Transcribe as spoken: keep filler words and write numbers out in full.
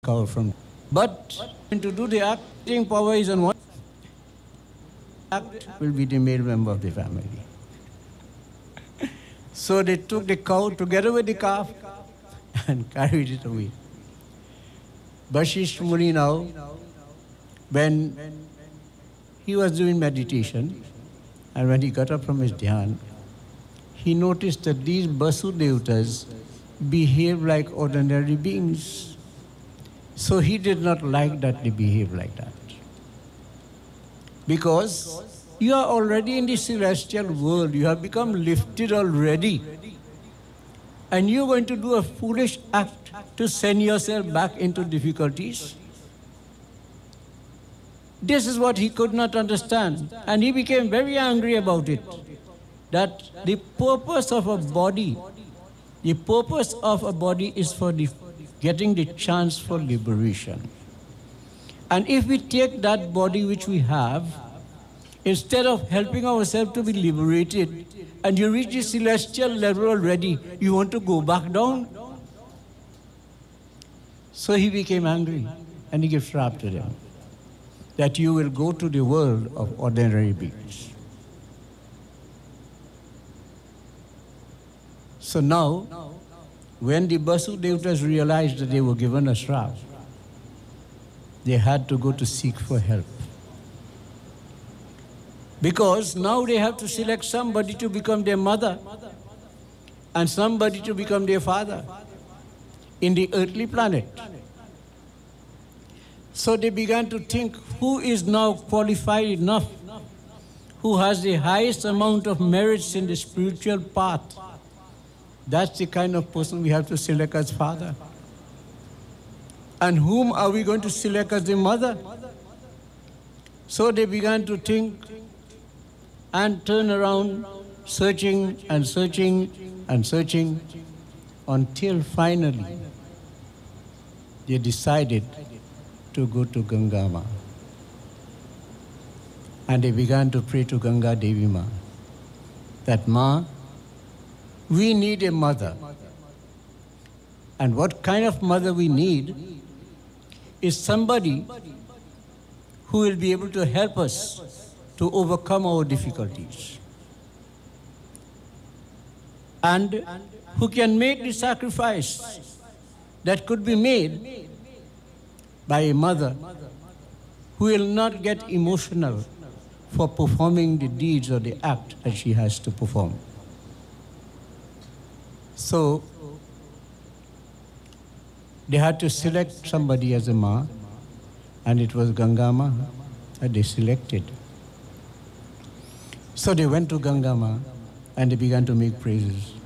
cover from. But to do the acting power is on one act will be the male member of the family. So they took the cow together with the calf and carried it away. Vasishtha Muni now, when he was doing meditation and when he got up from his dhyan, he noticed that these Vasudevtas behave like ordinary beings. So he did not like that they behave like that. Because you are already in the celestial world, you have become lifted already. And you're going to do a foolish act to send yourself back into difficulties. This is what he could not understand. And he became very angry about it. That the purpose of a body, the purpose of a body is for the getting the chance for liberation. And if we take that body which we have, instead of helping ourselves to be liberated, and you reach the celestial level already, you want to go back down? So he became angry, and he gave shrap to them, that you will go to the world of ordinary beings. So now, when the Vasudevtas realized that they were given a shrap, they had to go to seek for help. Because now they have to select somebody to become their mother and somebody to become their father in the earthly planet. So they began to think, who is now qualified enough, who has the highest amount of merits in the spiritual path? That's the kind of person we have to select as father. And whom are we going to select as the mother? So they began to think and turn around, searching and searching and searching, until finally they decided to go to Ganga Ma. And they began to pray to Ganga Devi Ma, that Ma, we need a mother. And what kind of mother we need is somebody who will be able to help us to overcome our difficulties. And who can make the sacrifice that could be made by a mother who will not get emotional for performing the deeds or the act that she has to perform. So they had to select somebody as a Ma, and it was Ganga Ma that they selected. So they went to Ganga Ma and they began to make praises.